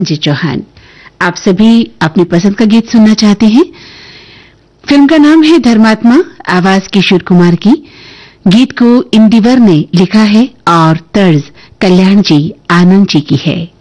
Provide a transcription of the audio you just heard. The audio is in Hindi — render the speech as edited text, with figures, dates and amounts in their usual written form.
जी चौहान। आप सभी अपनी पसंद का गीत सुनना चाहते हैं। फिल्म का नाम है धर्मात्मा, आवाज किशोर कुमार की। गीत को इंदिवर ने लिखा है और तर्ज कल्याण जी आनंद जी की है।